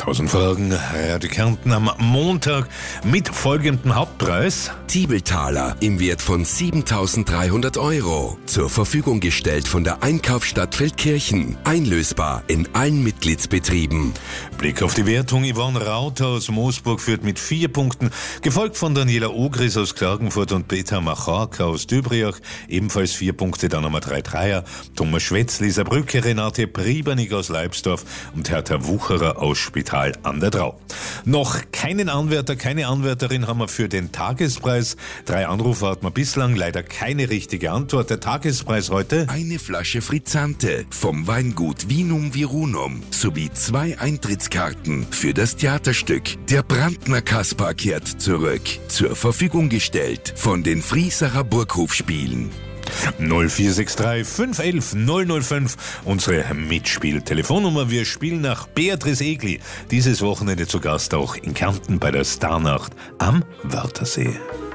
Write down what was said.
1000 Fragen, Radio Kärnten am Montag mit folgendem Hauptpreis. Tiebeltaler im Wert von 7.300 €. Zur Verfügung gestellt von der Einkaufsstadt Feldkirchen. Einlösbar in allen Mitgliedsbetrieben. Blick auf die Wertung. Yvonne Rauter aus Moosburg führt mit 4 Punkten, gefolgt von Daniela Ogris aus Klagenfurt und Peter Macharka aus Dübriach, ebenfalls 4 Punkte, dann haben wir 3 Dreier, Thomas Schwetz, Lisa Brücke, Renate Priebernig aus Leibsdorf und Hertha Wucherer aus Spital an der Drau. Noch keinen Anwärter, keine Anwärterin haben wir für den Tagespreis. 3 Anrufe hatten wir bislang, leider keine richtige Antwort. Der Tagespreis heute: Eine Flasche Frizzante vom Weingut Vinum Virunum sowie 2 Eintrittskarten für das Theaterstück Der Brandner Kaspar kehrt zurück. Zur Verfügung gestellt von den Frieserer Burghofspielen. 0463 511 005, unsere Mitspieltelefonnummer. Wir spielen nach Beatrice Egli. Dieses Wochenende zu Gast auch in Kärnten bei der Starnacht am Wörthersee.